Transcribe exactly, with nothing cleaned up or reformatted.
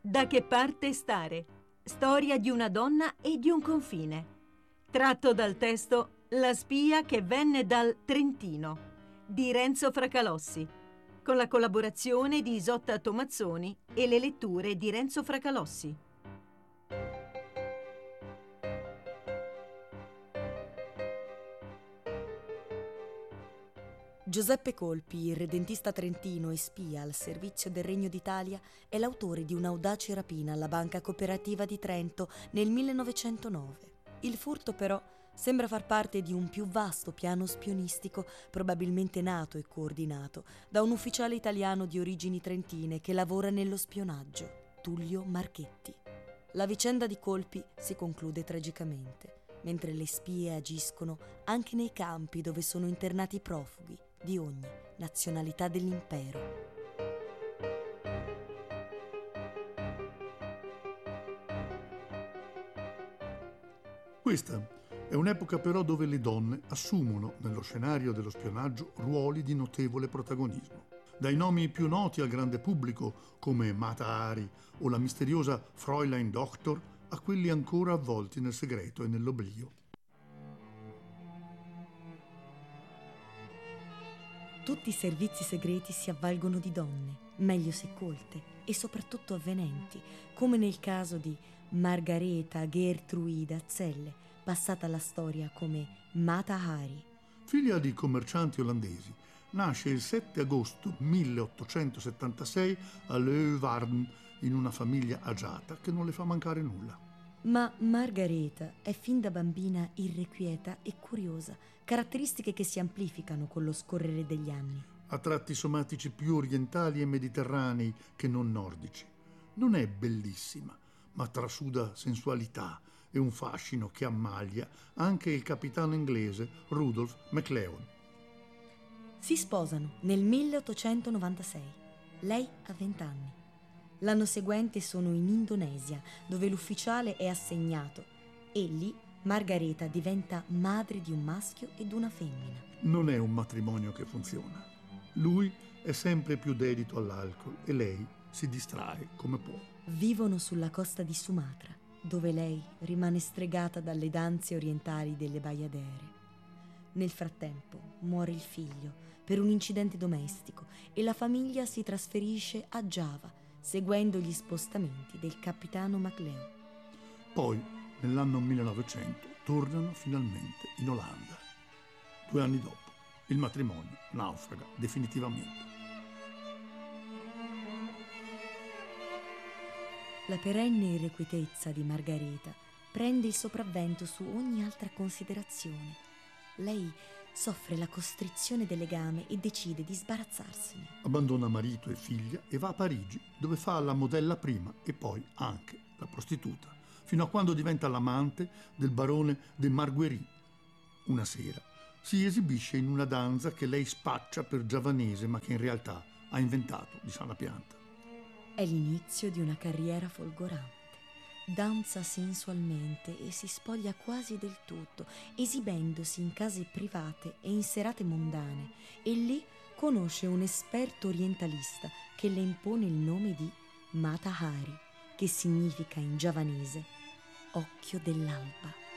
Da che parte stare? Storia di una donna e di un confine. Tratto dal testo La spia che venne dal Trentino di Renzo Fracalossi, con la collaborazione di Isotta Tomazzoni e le letture di Renzo Fracalossi. Giuseppe Colpi, irredentista trentino e spia al servizio del Regno d'Italia, è l'autore di un'audace rapina alla Banca Cooperativa di Trento nel millenovecentonove. Il furto, però, sembra far parte di un più vasto piano spionistico, probabilmente nato e coordinato da un ufficiale italiano di origini trentine che lavora nello spionaggio, Tullio Marchetti. La vicenda di Colpi si conclude tragicamente, mentre le spie agiscono anche nei campi dove sono internati profughi di ogni nazionalità dell'impero. Questa è un'epoca però dove le donne assumono nello scenario dello spionaggio ruoli di notevole protagonismo. Dai nomi più noti al grande pubblico come Mata Hari o la misteriosa Fräulein Doctor a quelli ancora avvolti nel segreto e nell'oblio. Tutti i servizi segreti si avvalgono di donne, meglio se colte e soprattutto avvenenti, come nel caso di Margareta Gertruida Zelle, passata alla storia come Mata Hari. Figlia di commercianti olandesi, nasce il sette agosto milleottocentosettantasei a Leeuwarden in una famiglia agiata che non le fa mancare nulla. Ma Margareta è fin da bambina irrequieta e curiosa, caratteristiche che si amplificano con lo scorrere degli anni. Ha tratti somatici più orientali e mediterranei che non nordici. Non è bellissima, ma trasuda sensualità e un fascino che ammaglia anche il capitano inglese Rudolph McLeod. Si sposano nel milleottocentonovantasei. Lei ha venti anni. L'anno seguente sono in Indonesia, dove l'ufficiale è assegnato, e lì Margareta diventa madre di un maschio ed una femmina. Non è un matrimonio che funziona. Lui è sempre più dedito all'alcol e lei si distrae come può. Vivono sulla costa di Sumatra, dove lei rimane stregata dalle danze orientali delle Baiadere. Nel frattempo muore il figlio per un incidente domestico e la famiglia si trasferisce a Giava, seguendo gli spostamenti del capitano MacLeod. Poi, nell'anno millenovecento, tornano finalmente in Olanda. Due anni dopo, il matrimonio naufraga definitivamente. La perenne irrequietezza di Margareta prende il sopravvento su ogni altra considerazione. Lei soffre la costrizione del legame e decide di sbarazzarsene. Abbandona marito e figlia e va a Parigi, dove fa la modella prima e poi anche la prostituta, fino a quando diventa l'amante del barone de Marguerite. Una sera si esibisce in una danza che lei spaccia per giavanese, ma che in realtà ha inventato di sana pianta. È l'inizio di una carriera folgorante. Danza sensualmente e si spoglia quasi del tutto, esibendosi in case private e in serate mondane, e lì conosce un esperto orientalista che le impone il nome di Mata Hari, che significa in giavanese occhio dell'alba.